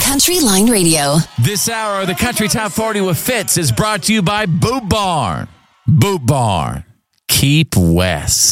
Country Line Radio. This hour of the Country Top 40 with Fitz is brought to you by Boot Barn. Boot Barn. Keep West.